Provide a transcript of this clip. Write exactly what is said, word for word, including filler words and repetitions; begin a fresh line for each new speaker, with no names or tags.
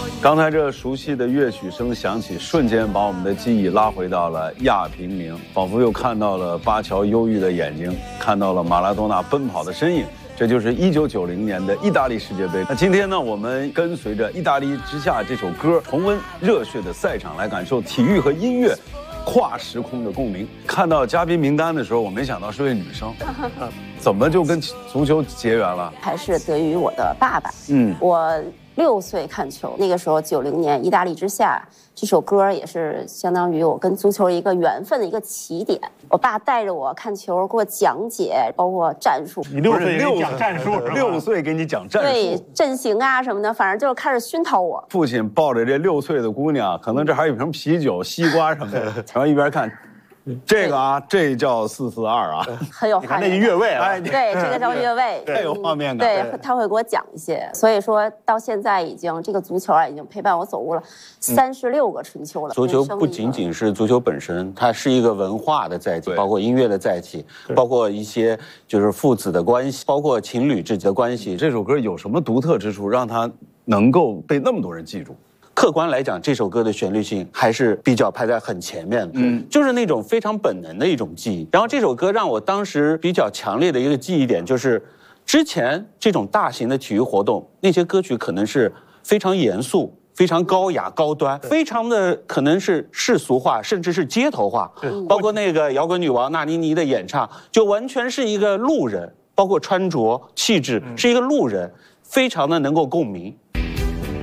刚才这熟悉的乐曲声响起，瞬间把我们的记忆拉回到了亚平宁，仿佛又看到了巴乔忧郁的眼睛，看到了马拉多纳奔跑的身影。这就是一九九零年的意大利世界杯。那今天呢，我们跟随着《意大利之夏》这首歌，重温热血的赛场，来感受体育和音乐跨时空的共鸣。看到嘉宾名单的时候，我没想到是位女生，怎么就跟足球结缘了？
还是得益于我的爸爸。
嗯，
我六岁看球，那个时候九零年《意大利之夏》这首歌也是相当于我跟足球一个缘分的一个起点。我爸带着我看球，给我讲解，包括战术。
你六岁给你讲战术，
六岁给你讲战术，
对阵型啊什么的，反正就是开始熏陶我。
父亲抱着这六岁的姑娘，可能这还有一瓶啤酒、西瓜什么的，然后一边看。这个啊，这叫四四二啊，
很有画面感。
那是越位啊，
哎，对，这个叫越位，
太有画面感。
对，他会给我讲一些，所以说到现在已经这个足球啊，已经陪伴我走过了三十六个春秋了。
足球不仅仅是足球本身，它是一个文化的载体，包括音乐的载体，包括一些就是父子的关系，包括情侣之间的关系。
这首歌有什么独特之处，让它能够被那么多人记住？
客观来讲，这首歌的旋律性还是比较排在很前面的，嗯，就是那种非常本能的一种记忆。然后这首歌让我当时比较强烈的一个记忆点就是，之前这种大型的体育活动，那些歌曲可能是非常严肃、非常高雅、高端，非常的可能是世俗化，甚至是街头化。包括那个摇滚女王纳尼尼的演唱，就完全是一个路人，包括穿着、气质是一个路人，非常的能够共鸣。